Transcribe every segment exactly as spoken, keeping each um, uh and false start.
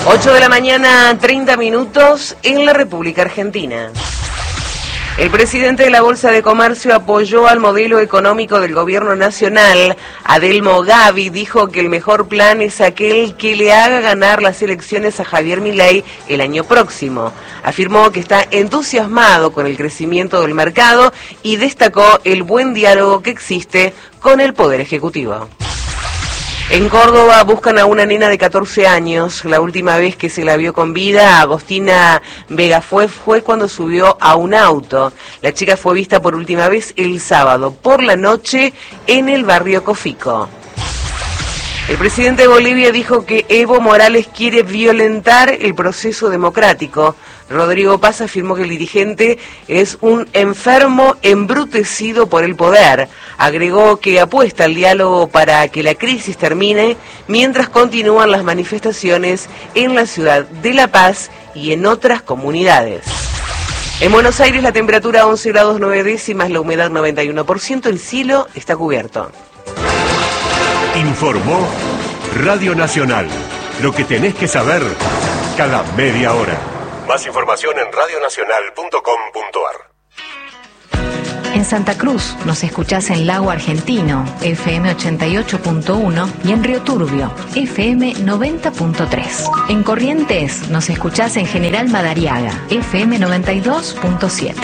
ocho de la mañana, treinta minutos en la República Argentina. El presidente de la Bolsa de Comercio apoyó al modelo económico del gobierno nacional. Adelmo Gavi dijo que el mejor plan es aquel que le haga ganar las elecciones a Javier Milei el año próximo. Afirmó que está entusiasmado con el crecimiento del mercado y destacó el buen diálogo que existe con el Poder Ejecutivo. En Córdoba buscan a una nena de catorce años. La última vez que se la vio con vida, Agostina Vega fue, fue cuando subió a un auto. La chica fue vista por última vez el sábado por la noche en el barrio Cofico. El presidente de Bolivia dijo que Evo Morales quiere violentar el proceso democrático. Rodrigo Paz afirmó que el dirigente es un enfermo embrutecido por el poder. Agregó que apuesta al diálogo para que la crisis termine mientras continúan las manifestaciones en la ciudad de La Paz y en otras comunidades. En Buenos Aires la temperatura once grados nueve décimas, la humedad noventa y uno por ciento, el cielo está cubierto. Informó Radio Nacional. Lo que tenés que saber cada media hora. Más información en radio nacional punto com punto ar. En Santa Cruz nos escuchás en Lago Argentino, F M ochenta y ocho punto uno, y en Río Turbio, F M noventa punto tres. En Corrientes nos escuchás en General Madariaga, F M noventa y dos punto siete.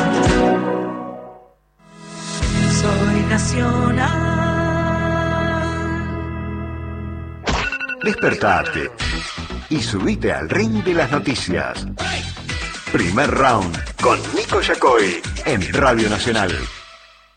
Soy nacional. Despertate y subite al ring de las noticias. Primer round con Nico Yacoy en Radio Nacional.